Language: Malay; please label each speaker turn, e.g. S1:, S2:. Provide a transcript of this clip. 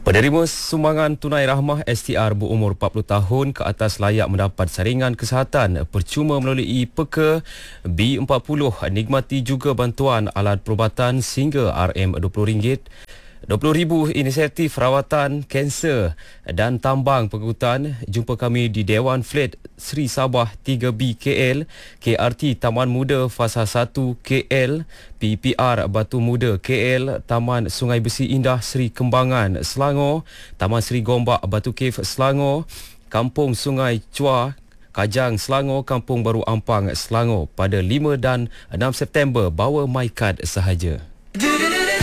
S1: Penerima sumbangan tunai rahmah STR berumur 40 tahun ke atas layak mendapat saringan kesihatan percuma melalui Peka B40. Nikmati juga bantuan alat perubatan sehingga RM20. RM20,000 inisiatif rawatan kanser dan tambang perkutan. Jumpa kami di Dewan Flat Sri Sabah 3B KL, KRT Taman Muda Fasa 1 KL, PPR Batu Muda KL, Taman Sungai Besi Indah Sri Kembangan Selangor, Taman Sri Gombak Batu Cave Selangor, Kampung Sungai Chua Kajang Selangor, Kampung Baru Ampang Selangor pada 5 dan 6 September. Bawa MyCard sahaja.